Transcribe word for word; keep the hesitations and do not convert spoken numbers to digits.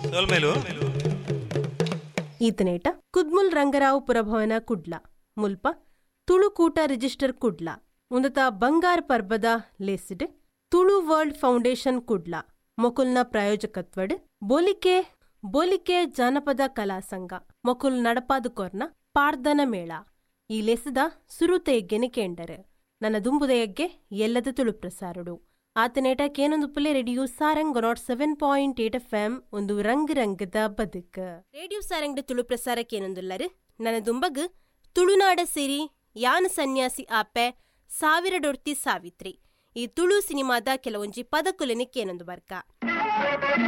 ಸೋಲ್ಮೇಲು ಈತನೇಟ ಕುದ್ಮುಲ್ ರಂಗರಾವ್ ಪುರಭವನ ಕುಡ್ಲ ಮುಲ್ಪ ತುಳುಕೂಟ ರಿಜಿಸ್ಟರ್ ಕುಡ್ಲ ಉಂದತ ಬಂಗಾರ ಪರ್ಬದ ಲೇಸಿಡ್ ತುಳು ವರ್ಲ್ಡ್ ಫೌಂಡೇಶನ್ ಕುಡ್ಲ ಮೊಕುಲ್ನ ಪ್ರಾಯೋಜಕತ್ವಡ್ ಬೋಲಿಕೆ ಬೋಲಿಕೆ ಜಾನಪದ ಕಲಾ ಸಂಘ ಮೊಕುಲ್ ನಡಪಾದು ಕೊರ್ನ ಪಾರ್ದನ ಮೇಳ ಈ ಲೆಸದ ಸುರುತೆಯಗ್ಗೆನೆ ಕೇಂಡರ್ ನನ್ನ ದುಂಬುದಯಗ್ಗೆ ಎಲ್ಲದ Tulu ಪ್ರಸಾರಡು ಆತನೇಟ ಕೇನೊಂದು Phule radio Sarang not seven point eight F M ಒಂದು ರಂಗ್ ರಂಗದ ಬದುಕ ರೇಡಿಯೋ ಸಾರಂಗ್ ತುಳು ಪ್ರಸಾರಕ್ಕೆ ಏನೊಂದುಲ್ಲರು ನನ್ನ ದುಂಬಗ್ ತುಳುನಾಡ ಸೇರಿ ಯಾನ ಸನ್ಯಾಸಿ ಆಪೆ ಸಾವಿರ ಡೊರ್ತಿ ಸಾವಿತ್ರಿ ಈ ತುಳು ಸಿನಿಮಾದ ಕೆಲವೊಂಜಿ ಪದಕುಲೆನಿಕ್ಕೇನೊಂದು ಬರ್ಕ